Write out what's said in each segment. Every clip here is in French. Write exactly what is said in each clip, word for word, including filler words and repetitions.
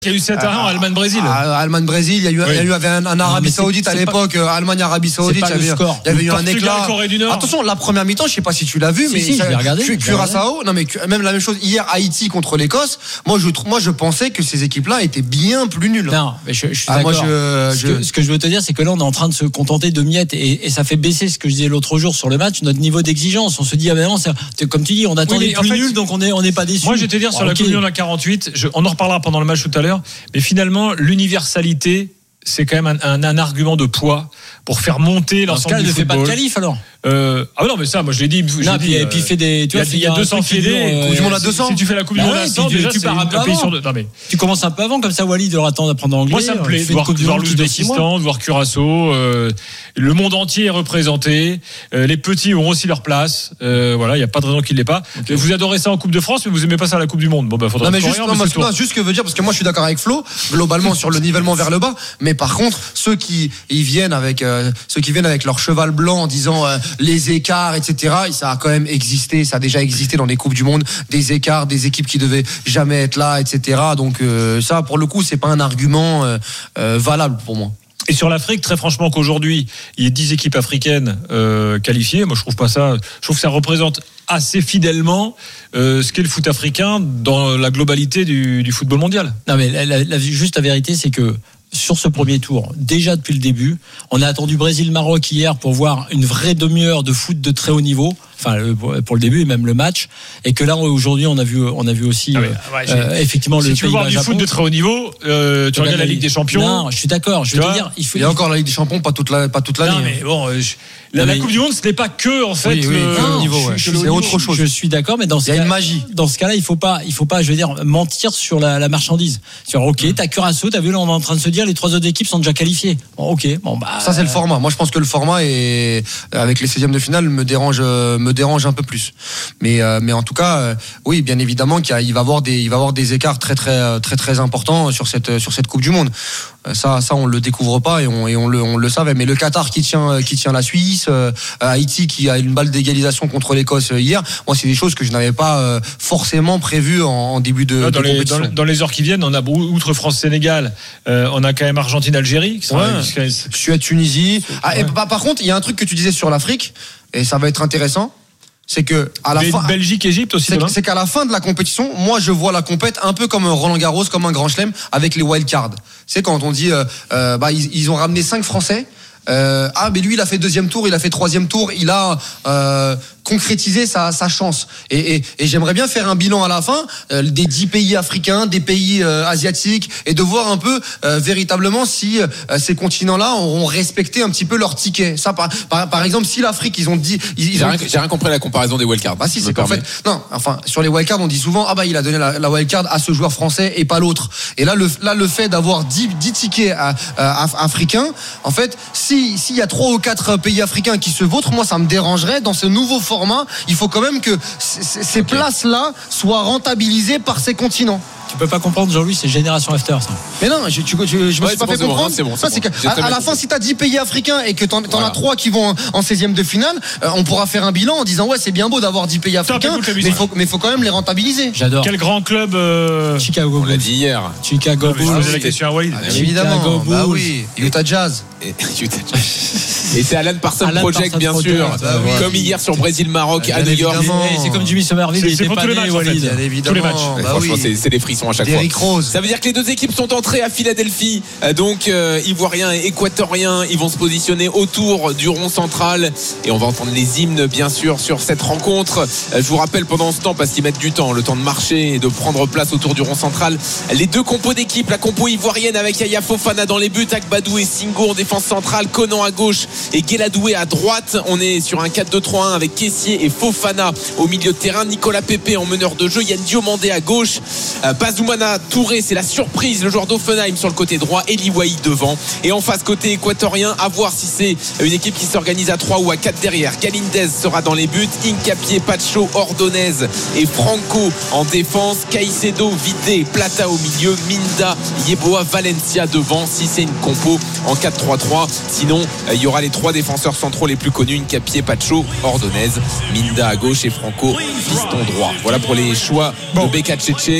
Il y a eu sept à un en Allemagne-Brésil. Allemagne-Brésil, il y a eu, oui. il y a eu un, un Arabie Saoudite à l'époque, pas, Allemagne-Arabie Saoudite, il y avait, il y avait eu un éclat. Corée du Nord. Attention, la première mi-temps, je sais pas si tu l'as vu, si, mais si, ça, je l'ai regardé. Curaçao, non mais même la même chose hier, Haïti contre l'Écosse. Moi, je moi je pensais que ces équipes-là étaient bien plus nulles. Non, mais je, je suis ah, d'accord. Moi, je, ce, je... Que, ce que je veux te dire, c'est que là, on est en train de se contenter de miettes et, et ça fait baisser ce que je disais l'autre jour sur le match, notre niveau d'exigence. On se dit, ah ben non, c'est, comme tu dis, on attend oui, les plus en fait, nuls, donc on n'est on est pas déçus. Moi, je vais te dire oh, sur okay. la Coupe du Monde à quarante-huit, je, on en reparlera pendant le match tout à l'heure, mais finalement, l'universalité, c'est quand même un, un, un argument de poids pour faire monter l'ensemble du football. Ne fait pas de qualif alors. Euh, ah non mais ça moi je l'ai dit, je non, l'ai puis, dit et puis fait des tu vois il y a deux cents fédés Coupe du monde à deux cents si tu fais la Coupe du monde à cent déjà tu pars un peu avant sur deux. Non mais tu commences un peu avant comme ça Walid aura temps d'apprendre anglais. Moi ça me plaît de voir, voir l'Ouzbékistan, de voir Curaçao, euh, le monde entier est représenté, euh, les petits auront aussi leur place, euh, voilà, il y a pas de raison qu'ils l'aient pas. Okay. Vous adorez ça en Coupe de France mais vous aimez pas ça à la Coupe du monde. Bon bah faudra non mais juste, non, moi, juste ce que veut dire parce que moi je suis d'accord avec Flo globalement sur le nivellement vers le bas, mais par contre ceux qui ils viennent avec euh, ceux qui viennent avec leur cheval blanc en disant euh, les écarts et cetera, ça a quand même existé, ça a déjà existé dans les Coupes du Monde, des écarts, des équipes qui devaient jamais être là, et cetera. Donc euh, ça, pour le coup, c'est pas un argument euh, euh, valable pour moi. Et sur l'Afrique, très franchement, qu'aujourd'hui il y ait dix équipes africaines euh, qualifiées, moi je trouve pas ça. Je trouve que ça représente assez fidèlement euh, ce qu'est le foot africain dans la globalité du, du football mondial. Non mais la, la, la, juste la vérité, c'est que sur ce premier tour, déjà depuis le début, on a attendu Brésil-Maroc hier pour voir une vraie demi-heure de foot de très haut niveau. Enfin, pour le début et même le match, et que là aujourd'hui on a vu, on a vu aussi ah oui, ouais, euh, effectivement si le. Si tu veux voir du foot de très haut niveau, euh, tu regardes la Ligue des Champions. Non, je suis d'accord. Je veux te dire, il faut. Il y a encore la Ligue des Champions, pas toute la, pas toute l'année. Non, mais bon, euh, je, la, la Coupe du Monde, ce n'est pas que en fait oui, oui, le, non, niveau. Ouais. C'est autre chose. Je suis d'accord, mais dans ce il y a cas, une magie. Dans ce cas-là, il faut pas, il faut pas, je veux dire, mentir sur la, la marchandise. Sur ok, mmh. t'as Curaçao, t'as vu là, on est en train de se dire les trois autres équipes sont déjà qualifiées. Bon, ok, bon bah. Ça c'est le format. Moi, je pense que le format est avec les seizièmes de finale me dérange, me dérange un peu plus. Mais euh, mais en tout cas, euh, oui, bien évidemment qu'il y a, il va avoir des il va avoir des écarts très très très très importants sur cette sur cette Coupe du Monde. Ça ça on le découvre pas et on et on le on le savait. Mais le Qatar qui tient qui tient la Suisse, euh, Haïti qui a une balle d'égalisation contre l'Écosse hier. Moi, c'est des choses que je n'avais pas euh, forcément prévues en, en début de, non, de dans compétition. Les, dans, dans les heures qui viennent, on a outre France-Sénégal, euh, on a quand même Argentine-Algérie. Ouais. Suède-Tunisie. Ah, et, par, par contre, il y a un truc que tu disais sur l'Afrique et ça va être intéressant. C'est que à la fin, Belgique, Égypte aussi. C'est, c'est qu'à la fin de la compétition, moi je vois la compète un peu comme un Roland Garros, comme un Grand Chelem avec les wild cards. C'est quand on dit, euh, euh, bah ils, ils ont ramené cinq Français. Euh, ah mais lui il a fait deuxième tour, il a fait troisième tour, il a euh, concrétisé sa, sa chance et, et, et j'aimerais bien faire un bilan à la fin euh, des dix pays africains, des pays euh, asiatiques et de voir un peu euh, véritablement si euh, ces continents-là auront respecté un petit peu leur ticket. Ça par, par, par exemple si l'Afrique ils ont dit ils, ils j'ai, ont... rien, j'ai rien compris à la comparaison des wildcards. Bah si c'est qu'en fait non enfin sur les wildcards on dit souvent ah bah il a donné la, la wildcard à ce joueur français et pas l'autre et là le là le fait d'avoir dix, dix tickets à, à, à, africains en fait si s'il y a trois ou quatre pays africains qui se vautrent, moi ça me dérangerait dans ce nouveau format. Il faut quand même que c- c- ces okay. places-là soient rentabilisées par ces continents. Tu peux pas comprendre, Jean-Louis, c'est Génération After, ça. Mais non, je, tu, je, je me ouais, suis pas bon, fait c'est comprendre. Bon, c'est bon, c'est ça, c'est bon. que, à, à la fin, si t'as dix pays africains et que t'en, t'en voilà. as trois qui vont en, en seizième de finale, euh, on pourra faire un bilan en disant ouais, c'est bien beau d'avoir dix pays africains, mais il faut, mais faut quand même les rentabiliser. J'adore. Quel grand club euh... Chicago Bulls. On l'a dit hier. Chicago Bulls. Je posais la question à Walid. Ah, évidemment. Bah oui. Utah Jazz. Et, Utah Jazz. Et c'est Alan Parsons Alan Project, Parsons bien Project, sûr. Bah oui. Comme hier sur Brésil-Maroc à New York. C'est comme Jimmy Somerville. C'est, c'est pour tous les matchs, Walid. Bien évidemment. Tous les matchs. Bah franchement, oui. c'est, c'est des frissons à chaque Derrick fois. Rose. Ça veut dire que les deux équipes sont entrées à Philadelphie. Donc, euh, Ivoiriens et Équatoriens, ils vont se positionner autour du rond central. Et on va entendre les hymnes, bien sûr, sur cette rencontre. Euh, je vous rappelle pendant ce temps, parce qu'ils mettent du temps, le temps de marcher et de prendre place autour du rond central, les deux compos d'équipe. La compo ivoirienne avec Yaya Fofana dans les buts, Akbadou et Singo en défense centrale, Conan à gauche et Guéladoué à droite. On est sur un quatre deux trois un avec Kessié et Fofana au milieu de terrain. Nicolas Pepe en meneur de jeu. Yann Diomandé à gauche. Euh, Bazoumana Touré, c'est la surprise, le joueur d'Offenheim sur le côté droit. Eli Wahi devant. Et en face, côté équatorien, à voir si c'est une équipe qui s'organise à trois ou à quatre derrière. Galindez sera dans les buts. Incapié, Pacho, Ordonez et Franco en défense. Caicedo, Vidé, Plata au milieu. Minda, Yeboah, Valencia devant. Si c'est une compo en quatre trois trois. Sinon, il y aura les trois défenseurs centraux les plus connus. Incapié, Pacho, Ordonez, Minda à gauche et Franco, piston droit. Voilà pour les choix bon. de Beka Tchétché, le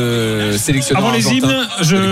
le sélectionneur Avant les argentin. hymnes, je